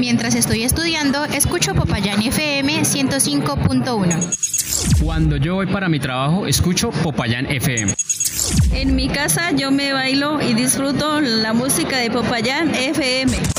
Mientras estoy estudiando, escucho Popayán FM 105.1. Cuando yo voy para mi trabajo, escucho Popayán FM. En mi casa yo me bailo y disfruto la música de Popayán FM.